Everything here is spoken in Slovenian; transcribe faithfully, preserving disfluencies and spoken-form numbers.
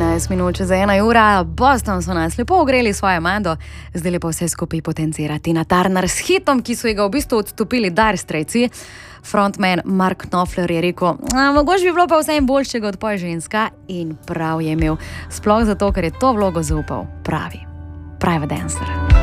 petnajst minut čez ena ura, Boston so nas lepo ogreli svojo Amando, zdaj lepo vse skupaj potencira Tina Turner s hitom, ki so ga v bistvu odstopili Dire Straitsi. Frontman Mark Knopfler je rekel, mogoče bi bilo pa vsem boljšega od poj ženska, in prav je imel, sploh zato, ker je to vlogo zaupal pravi, private dancer.